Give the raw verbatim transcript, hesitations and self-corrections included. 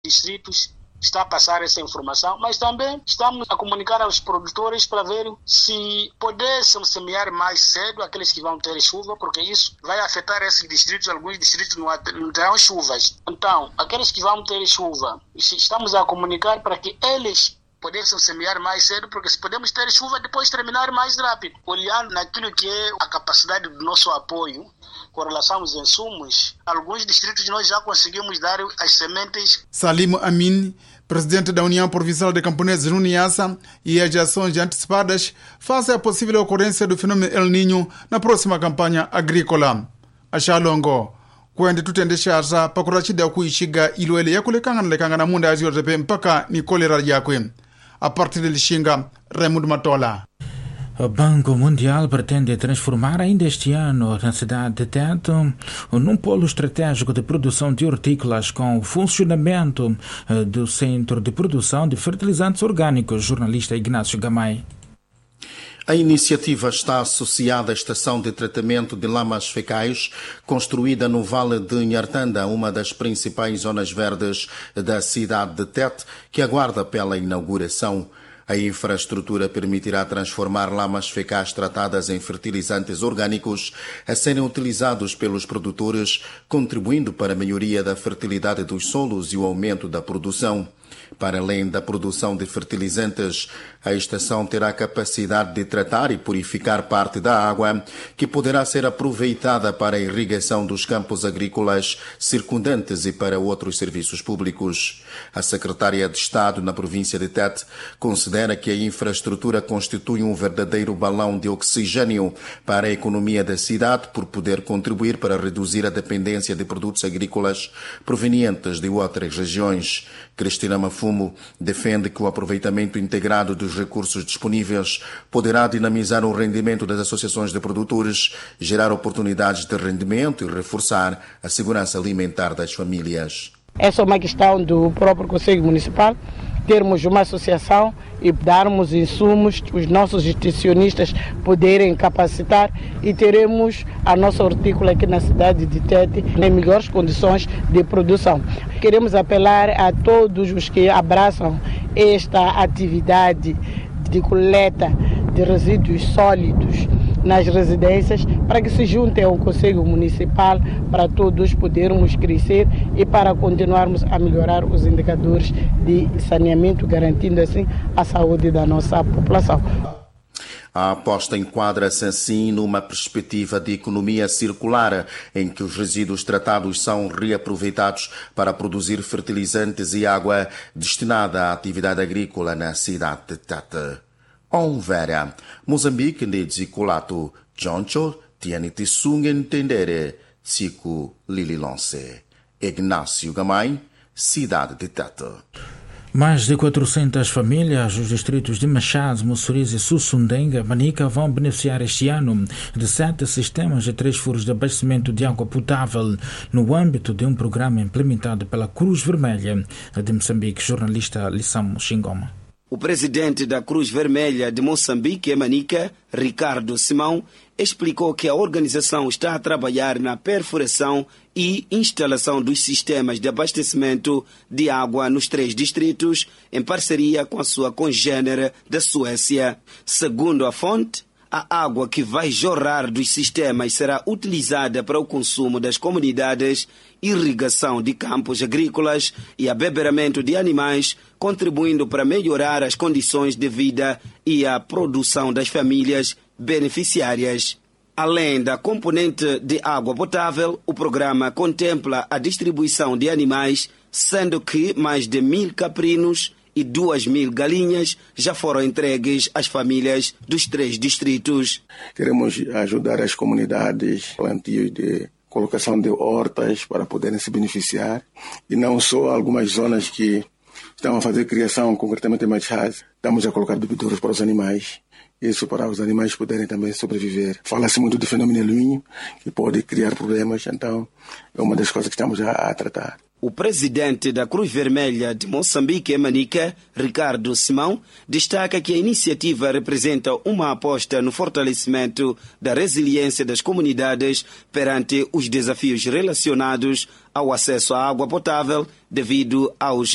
distritos está a passar essa informação, mas também estamos a comunicar aos produtores para ver se pudessem semear mais cedo aqueles que vão ter chuva, porque isso vai afetar esses distritos, alguns distritos não terão chuvas. Então, aqueles que vão ter chuva, estamos a comunicar para que eles pudessem semear mais cedo, porque se podemos ter chuva, depois terminar mais rápido. Olhando naquilo que é a capacidade do nosso apoio com relação aos insumos, alguns distritos nós já conseguimos dar as sementes. Salim Amin, presidente da União Provincial de Camponeses no Niassa, e as ações antecipadas face à possível ocorrência do fenômeno El Niño na próxima campanha agrícola. Achalongo, kwende tutendeshaza pakurachida kuishiga iloele yakulekangana lekangana munda aziotepe mpaka ni kolera yakwe. A partir de Lixinga, Raimundo Matola. O Banco Mundial pretende transformar ainda este ano na cidade de Tete num polo estratégico de produção de hortícolas com o funcionamento do Centro de Produção de Fertilizantes Orgânicos, jornalista Ignácio Gamay. A iniciativa está associada à estação de tratamento de lamas fecais, construída no Vale de Nhartanda, uma das principais zonas verdes da cidade de Tete, que aguarda pela inauguração. A infraestrutura permitirá transformar lamas fecais tratadas em fertilizantes orgânicos a serem utilizados pelos produtores, contribuindo para a melhoria da fertilidade dos solos e o aumento da produção. Para além da produção de fertilizantes, a estação terá capacidade de tratar e purificar parte da água que poderá ser aproveitada para a irrigação dos campos agrícolas circundantes e para outros serviços públicos. A secretária de Estado na província de Tete considera que a infraestrutura constitui um verdadeiro balão de oxigênio para a economia da cidade por poder contribuir para reduzir a dependência de produtos agrícolas provenientes de outras regiões. Cristina Mafumo defende que o aproveitamento integrado dos recursos disponíveis poderá dinamizar o rendimento das associações de produtores, gerar oportunidades de rendimento e reforçar a segurança alimentar das famílias. Essa é uma questão do próprio Conselho Municipal, termos uma associação e darmos insumos, os nossos extensionistas poderem capacitar e teremos a nossa hortícola aqui na cidade de Tete em melhores condições de produção. Queremos apelar a todos os que abraçam esta atividade de coleta de resíduos sólidos nas residências para que se juntem ao Conselho Municipal para todos podermos crescer e para continuarmos a melhorar os indicadores de saneamento, garantindo assim a saúde da nossa população. A aposta enquadra-se assim numa perspectiva de economia circular, em que os resíduos tratados são reaproveitados para produzir fertilizantes e água destinada à atividade agrícola na cidade de Tete. Onvera, Moçambique de Dzicolato, Joncho, tiene tisung entendere, Tsiku Lililonse. Ignácio Gamay, cidade de Tete. Mais de quatrocentas famílias dos distritos de Machado, Mussurize e Sussundenga, Manica vão beneficiar este ano de sete sistemas de três furos de abastecimento de água potável no âmbito de um programa implementado pela Cruz Vermelha de Moçambique, jornalista Lissamo Xingoma. O presidente da Cruz Vermelha de Moçambique, Manica, Ricardo Simão, explicou que a organização está a trabalhar na perfuração e instalação dos sistemas de abastecimento de água nos três distritos, em parceria com a sua congênere da Suécia. Segundo a fonte, a água que vai jorrar dos sistemas será utilizada para o consumo das comunidades, irrigação de campos agrícolas e abeberamento de animais, contribuindo para melhorar as condições de vida e a produção das famílias beneficiárias. Além da componente de água potável, o programa contempla a distribuição de animais, sendo que mais de mil caprinos e duas mil galinhas já foram entregues às famílias dos três distritos. Queremos ajudar as comunidades, plantios de colocação de hortas para poderem se beneficiar, e não só algumas zonas que estão a fazer criação, concretamente em Machado. Estamos a colocar bebedouros para os animais, isso para os animais poderem também sobreviver. Fala-se muito do fenômeno El Niño, que pode criar problemas, então é uma das coisas que estamos a, a tratar. O presidente da Cruz Vermelha de Moçambique, Manica, Ricardo Simão, destaca que a iniciativa representa uma aposta no fortalecimento da resiliência das comunidades perante os desafios relacionados ao acesso à água potável devido aos